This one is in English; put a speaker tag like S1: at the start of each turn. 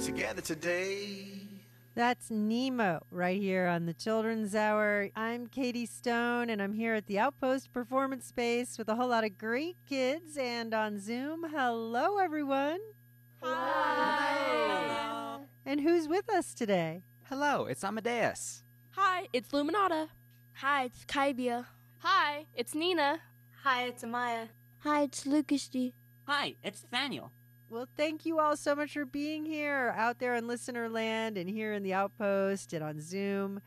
S1: together today.
S2: That's Nemo right here on the Children's Hour. I'm Katie Stone, and I'm here at the Outpost Performance Space with a whole lot of great kids. And on Zoom, hello, everyone.
S3: Hi.
S2: And who's with us today?
S4: Hello, it's Amadeus.
S3: Hi, it's Luminata.
S5: Hi, it's Kaibia.
S3: Hi, it's Nina.
S5: Hi, it's Amaya.
S6: Hi, it's Lucas D.
S7: Hi, it's Daniel.
S2: Well, thank you all so much for being here out there in listener land and here in the Outpost and on Zoom.